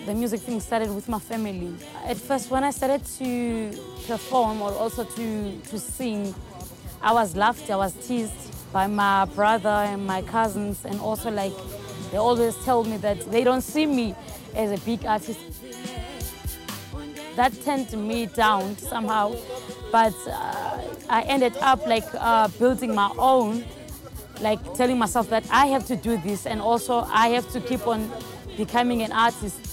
The music thing started with my family. At first, when I started to perform or also to sing, I was laughed, I was teased by my brother and my cousins, and also like they always tell me that they don't see me as a big artist. That turned me down somehow, but I ended up like building my own, like telling myself that I have to do this and also I have to keep on becoming an artist.